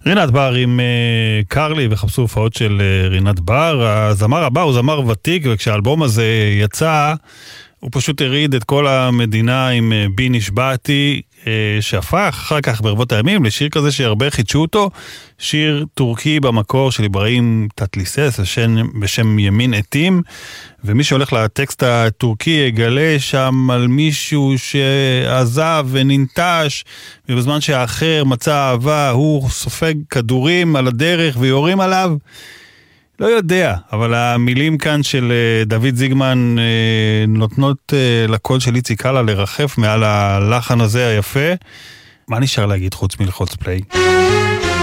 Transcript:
רינת בר עם קרלי, וחפשו הופעות של רינת בר. הזמר הבא הוא זמר ותיק, וכשהאלבום הזה יצא, הוא פשוט הריד את כל המדינה עם בי נשבעתי, שהפך אחר כך ברבות הימים לשיר כזה שהרבה חידשו אותו, שיר טורקי במקור של איברהים תתליסס בשם ימין עתים, ומי שהולך לטקסט הטורקי יגלה שם על מישהו שעזב וננטש, ובזמן שהאחר מצא אהבה הוא סופג כדורים על הדרך ויורים עליו. לא יודע, אבל המילים כאן של דוד זיגמן נותנות לקול של איציק קלה לרחף מעל הלחן הזה היפה. מה נשאר להגיד חוץ מלחוץ פליי?